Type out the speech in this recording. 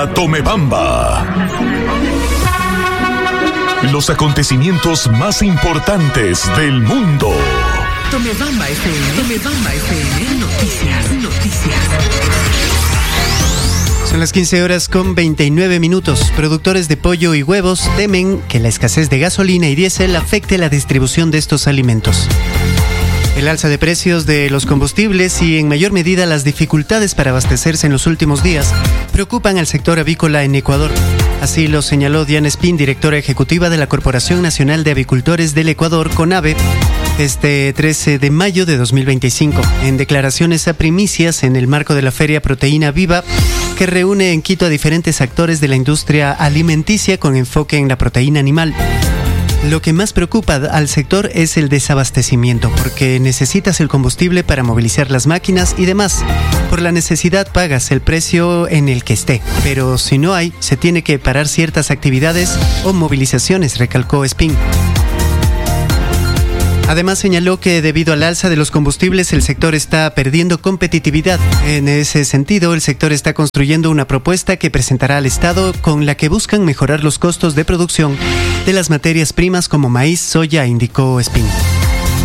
Tomebamba. Los acontecimientos más importantes del mundo. Tomebamba FM, noticias. Son las 15 horas con 29 minutos. Productores de pollo y huevos temen que la escasez de gasolina y diésel afecte la distribución de estos alimentos. El alza de precios de los combustibles y en mayor medida las dificultades para abastecerse en los últimos días preocupan al sector avícola en Ecuador. Así lo señaló Diana Espín, directora ejecutiva de la Corporación Nacional de Avicultores del Ecuador, CONAVE, este 13 de mayo de 2025, en declaraciones a primicias en el marco de la Feria Proteína Viva, que reúne en Quito a diferentes actores de la industria alimenticia con enfoque en la proteína animal. Lo que más preocupa al sector es el desabastecimiento, porque necesitas el combustible para movilizar las máquinas y demás. Por la necesidad pagas el precio en el que esté, pero si no hay, se tiene que parar ciertas actividades o movilizaciones, recalcó Espín. Además señaló que debido al alza de los combustibles el sector está perdiendo competitividad. En ese sentido, el sector está construyendo una propuesta que presentará al Estado con la que buscan mejorar los costos de producción de las materias primas como maíz, soya, indicó Espín.